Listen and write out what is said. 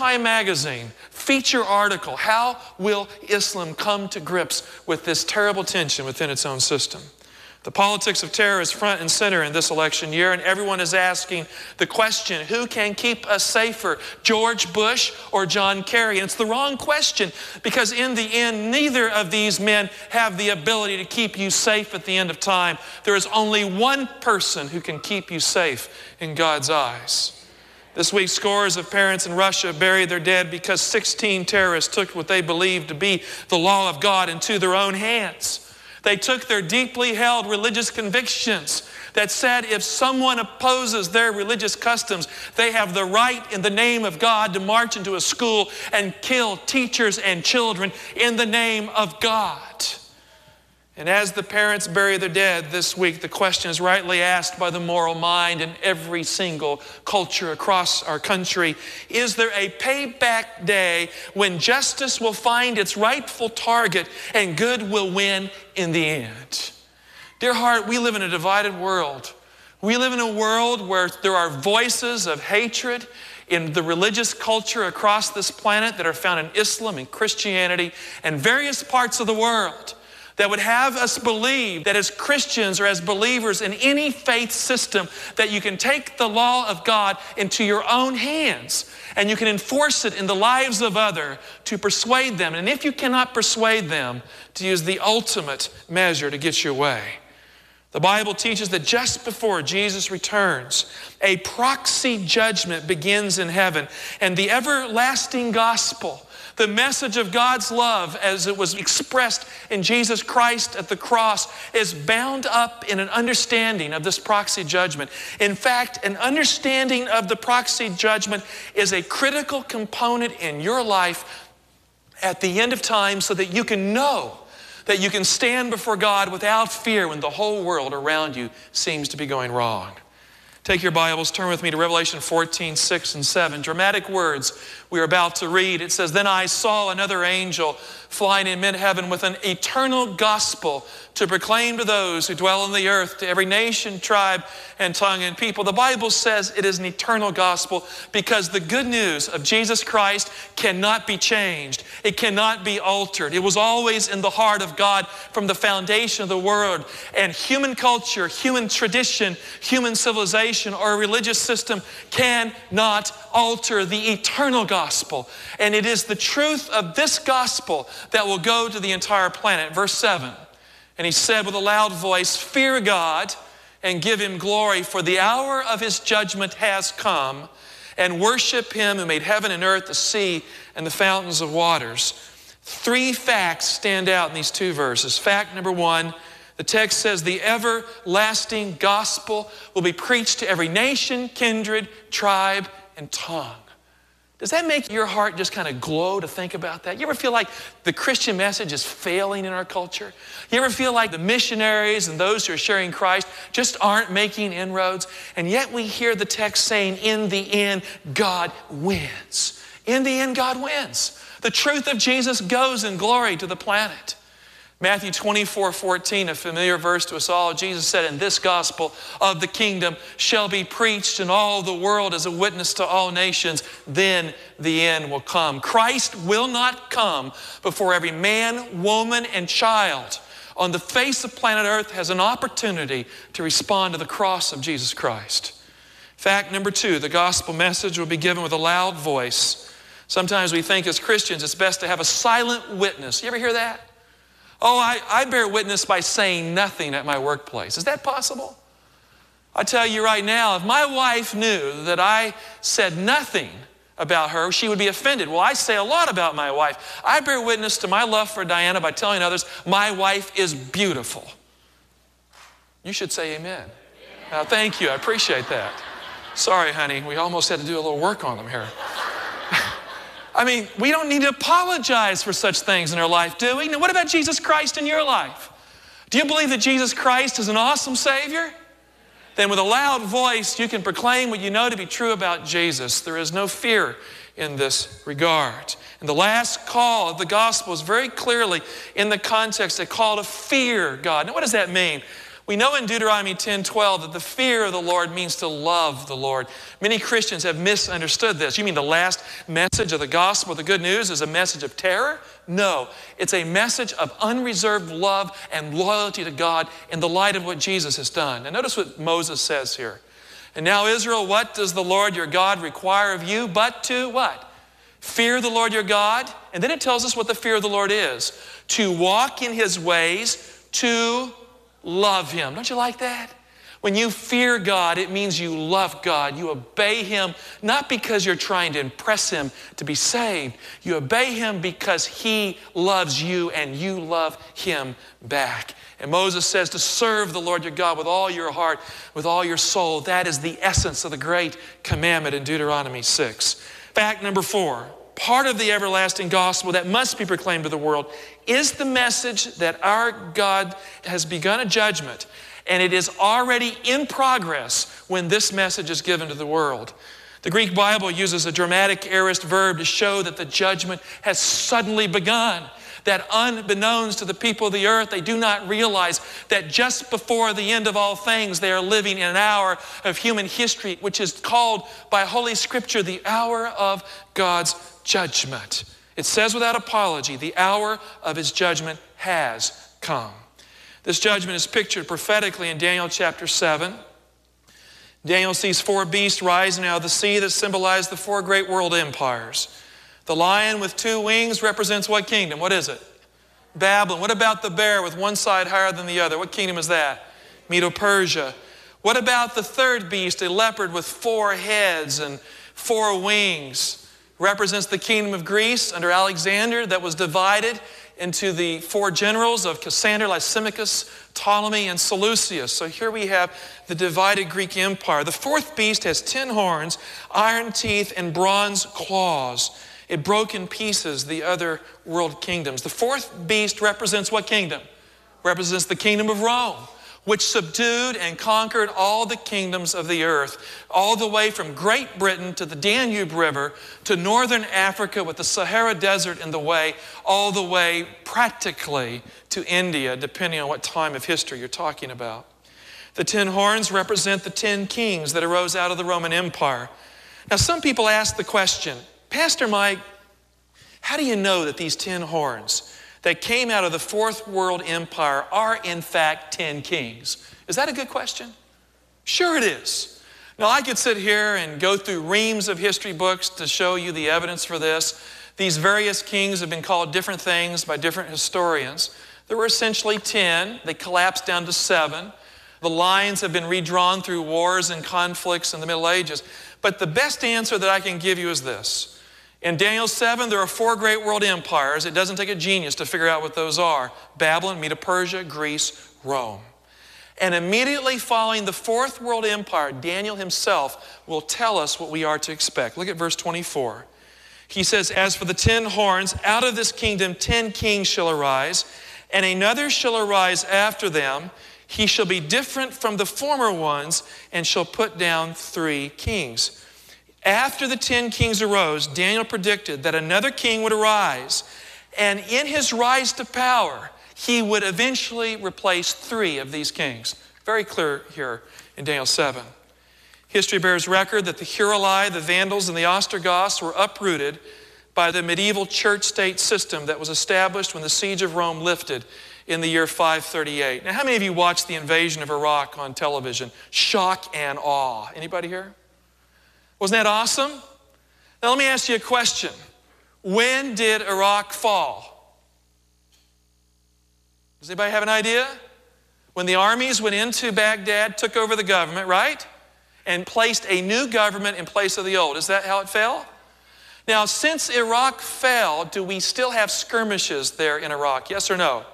Time magazine feature article, How Will Islam Come to Grips with This Terrible Tension Within Its Own System? The politics of terror is front and center in this election year, and everyone is asking the question, who can keep us safer, George Bush or John Kerry? And it's the wrong question, because in the end, neither of these men have the ability to keep you safe at the end of time. There is only one person who can keep you safe in God's eyes. This week, scores of parents in Russia buried their dead because 16 terrorists took what they believed to be the law of God into their own hands. They took their deeply held religious convictions that said if someone opposes their religious customs, they have the right in the name of God to march into a school and kill teachers and children in the name of God. And as the parents bury their dead this week, the question is rightly asked by the moral mind in every single culture across our country. Is there a payback day when justice will find its rightful target and good will win in the end? Dear heart, we live in a divided world. We live in a world where there are voices of hatred in the religious culture across this planet that are found in Islam and Christianity and various parts of the world, that would have us believe that as Christians or as believers in any faith system, that you can take the law of God into your own hands and you can enforce it in the lives of others to persuade them. And if you cannot persuade them, to use the ultimate measure to get your way. The Bible teaches that just before Jesus returns, a proxy judgment begins in heaven, and the everlasting gospel, the message of God's love as it was expressed in Jesus Christ at the cross, is bound up in an understanding of this proxy judgment. In fact, an understanding of the proxy judgment is a critical component in your life at the end of time, so that you can know that you can stand before God without fear when the whole world around you seems to be going wrong. Take your Bibles, turn with me to Revelation 14, 6 and 7. Dramatic words we are about to read. It says, "Then I saw another angel flying in mid-heaven with an eternal gospel to proclaim to those who dwell on the earth, to every nation, tribe, and tongue and people." The Bible says it is an eternal gospel because the good news of Jesus Christ cannot be changed. It cannot be altered. It was always in the heart of God from the foundation of the world. And human culture, human tradition, human civilization, or a religious system cannot alter the eternal gospel. And it is the truth of this gospel that will go to the entire planet. Verse 7, "And he said with a loud voice, 'Fear God and give him glory, for the hour of his judgment has come, and worship him who made heaven and earth, the sea, and the fountains of waters.'" Three facts stand out in these two verses. Fact number one, the text says the everlasting gospel will be preached to every nation, kindred, tribe, and tongue. Does that make your heart just kind of glow to think about that? You ever feel like the Christian message is failing in our culture? You ever feel like the missionaries and those who are sharing Christ just aren't making inroads? And yet we hear the text saying, in the end, God wins. In the end, God wins. The truth of Jesus goes in glory to the planet. Matthew 24:14, a familiar verse to us all, Jesus said, "And this gospel of the kingdom shall be preached in all the world as a witness to all nations. Then the end will come." Christ will not come before every man, woman, and child on the face of planet Earth has an opportunity to respond to the cross of Jesus Christ. Fact number two, the gospel message will be given with a loud voice. Sometimes we think as Christians it's best to have a silent witness. You ever hear that? "Oh, I bear witness by saying nothing at my workplace." Is that possible? I tell you right now, if my wife knew that I said nothing about her, she would be offended. Well, I say a lot about my wife. I bear witness to my love for Diana by telling others my wife is beautiful. You should say amen. Now, thank you. I appreciate that. Sorry, honey. We almost had to do a little work on them here. I mean, we don't need to apologize for such things in our life, do we? Now, what about Jesus Christ in your life? Do you believe that Jesus Christ is an awesome Savior? Then with a loud voice, you can proclaim what you know to be true about Jesus. There is no fear in this regard. And the last call of the gospel is very clearly in the context, a call to fear God. Now, what does that mean? We know in Deuteronomy 10:12 that the fear of the Lord means to love the Lord. Many Christians have misunderstood this. You mean the last message of the gospel, the good news, is a message of terror? No, it's a message of unreserved love and loyalty to God in the light of what Jesus has done. And notice what Moses says here. And now, Israel, what does the Lord your God require of you but to what? Fear the Lord your God. And then it tells us what the fear of the Lord is. To walk in his ways, to love him. Don't you like that? When you fear God, it means you love God. You obey him, not because you're trying to impress him to be saved. You obey him because he loves you and you love him back. And Moses says to serve the Lord your God with all your heart, with all your soul. That is the essence of the great commandment in Deuteronomy 6. Fact number 4. Part of the everlasting gospel that must be proclaimed to the world is the message that our God has begun a judgment, and it is already in progress when this message is given to the world. The Greek Bible uses a dramatic aorist verb to show that the judgment has suddenly begun, that unbeknownst to the people of the earth, they do not realize that just before the end of all things, they are living in an hour of human history, which is called by Holy Scripture the hour of God's judgment. It says without apology, the hour of his judgment has come. This judgment is pictured prophetically in Daniel chapter 7. Daniel sees 4 beasts rising out of the sea that symbolize the 4 great world empires. The lion with 2 wings represents what kingdom? What is it? Babylon. What about the bear with one side higher than the other? What kingdom is that? Medo-Persia. What about the 3rd beast, a leopard with 4 heads and 4 wings? Represents the kingdom of Greece under Alexander that was divided into the 4 generals of Cassander, Lysimachus, Ptolemy, and Seleucus. So here we have the divided Greek empire. The 4th beast has 10 horns, iron teeth, and bronze claws. It broke in pieces the other world kingdoms. The 4th beast represents what kingdom? Represents the kingdom of Rome, which subdued and conquered all the kingdoms of the earth, all the way from Great Britain to the Danube River to northern Africa with the Sahara Desert in the way, all the way practically to India, depending on what time of history you're talking about. The 10 horns represent the 10 kings that arose out of the Roman Empire. Now, some people ask the question, Pastor Mike, how do you know that these 10 horns that came out of the 4th world empire are in fact 10 kings? Is that a good question? Sure it is. Now I could sit here and go through reams of history books to show you the evidence for this. These various kings have been called different things by different historians. There were essentially 10. They collapsed down to 7. The lines have been redrawn through wars and conflicts in the Middle Ages. But the best answer that I can give you is this. In Daniel 7, there are 4 great world empires. It doesn't take a genius to figure out what those are. Babylon, Medo-Persia, Greece, Rome. And immediately following the 4th world empire, Daniel himself will tell us what we are to expect. Look at verse 24. He says, as for the 10 horns, out of this kingdom 10 kings shall arise, and another shall arise after them. He shall be different from the former ones, and shall put down 3 kings. After the 10 kings arose, Daniel predicted that another king would arise, and in his rise to power, he would eventually replace 3 of these kings. Very clear here in Daniel 7. History bears record that the Heruli, the Vandals, and the Ostrogoths were uprooted by the medieval church-state system that was established when the siege of Rome lifted in the year 538. Now, how many of you watched the invasion of Iraq on television? Shock and awe. Anybody here? Wasn't that awesome? Now let me ask you a question. When did Iraq fall? Does anybody have an idea? When the armies went into Baghdad, took over the government, right? And placed a new government in place of the old. Is that how it fell? Now, since Iraq fell, do we still have skirmishes there in Iraq? Yes or no?